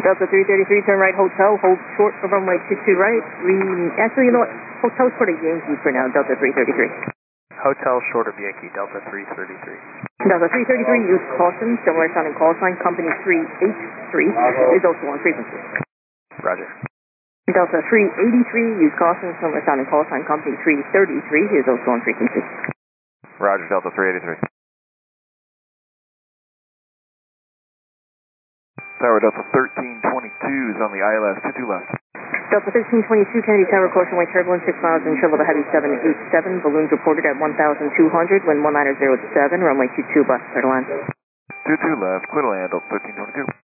Delta 333, turn right hotel, hold short of runway 22 right. Actually, you know what? Hotel's for the Yankee for now, Delta 333. Hotel short of Yankee, Delta 333. Delta 333, use caution, similar sounding call sign, company 383 is also on frequency. Roger. Delta 383, use caution, similar sounding call sign, company 333 is also on frequency. Roger, Delta 383. Tower Delta 1322 is on the ILS 22 left. Delta 1322, Kennedy Tower, caution wing turbulence, 6 miles and shovel to heavy 787, balloons reported at 1,200, wind 190 at 7, runway 22 left, clear to land. 22 left, clear to land, Delta 1322.